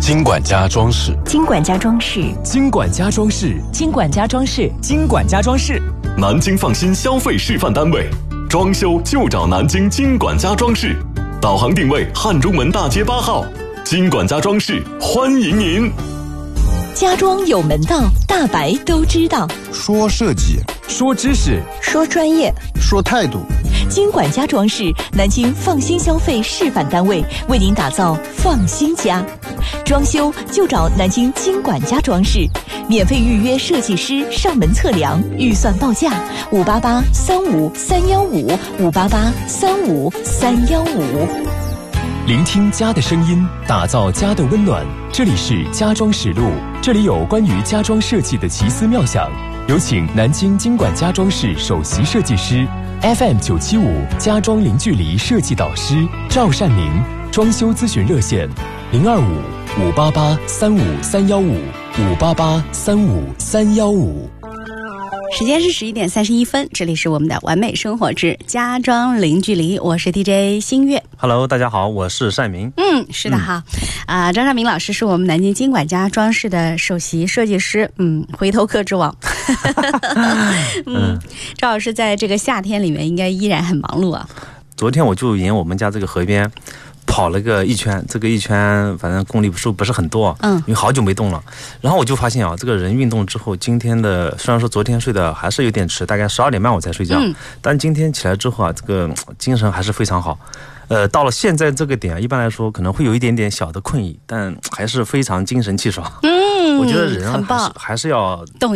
金管家装饰， 金管家装饰， 金管家装饰， 金管家装饰， 金管家装饰， 南京放心消费示范单位，装修就找南京金管家装饰，导航定位汉中门大街8号，金管家装饰欢迎您。 家装有门道，大白都知道。 说设计， 说知识， 说专业， 说态度。 金管家装饰，南京放心消费示范单位，为您打造放心家。装修就找南京金管家装饰，免费预约设计师上门测量，预算报价588-35315，588-35315。 聆听家的声音，打造家的温暖。这里是家装实录，这里有关于家装设计的奇思妙想。有请南京金管家装饰首席设计师 FM975家装零距离设计导师赵善明，装修咨询热线025-588-35315，588-35315。 时间是11点31分，这里是我们的完美生活之家装零距离，我是 DJ 新月。 Hello， 大家好，我是善明。 是的哈，张善明老师是我们南京金管家装饰的首席设计师，回头客之王。赵老师在这个夏天里面应该依然很忙碌啊。 昨天我就沿我们家这个河边跑了个一圈，这个一圈反正公里数不是很多，因为好久没动了。然后我就发现啊，这个人运动之后，今天的虽然说昨天睡的还是有点迟，大概12点半我才睡觉，但今天起来之后啊，这个精神还是非常好。到了现在这个点，一般来说可能会有一点点小的困意，但还是非常精神气爽。我觉得人还是要动